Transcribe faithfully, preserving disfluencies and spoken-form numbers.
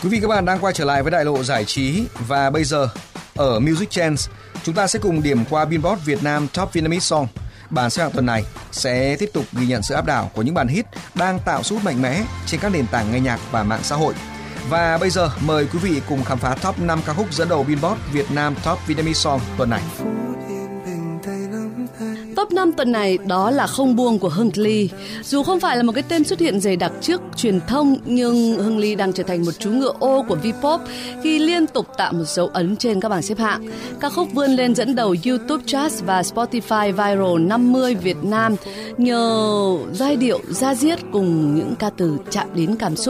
Quý vị các bạn đang quay trở lại với đại lộ giải trí và bây giờ ở Music Trends chúng ta sẽ cùng điểm qua Billboard Việt Nam Top Vietnamese Song. Bảng xếp hạng tuần này sẽ tiếp tục ghi nhận sự áp đảo của những bản hit đang tạo sức hút mạnh mẽ trên các nền tảng nghe nhạc và mạng xã hội. Và bây giờ mời quý vị cùng khám phá top năm ca khúc dẫn đầu Billboard Việt Nam Top Vietnamese Song tuần này. Top năm tuần này đó là Không Buông của Hưng Lee. Dù không phải là một cái tên xuất hiện dày đặc trước truyền thông, nhưng Hưng Lee đang trở thành một chú ngựa ô của V-pop khi liên tục tạo một dấu ấn trên các bảng xếp hạng. Ca khúc vươn lên dẫn đầu YouTube Charts và Spotify Viral năm mươi Việt Nam nhờ giai điệu da diết cùng những ca từ chạm đến cảm xúc.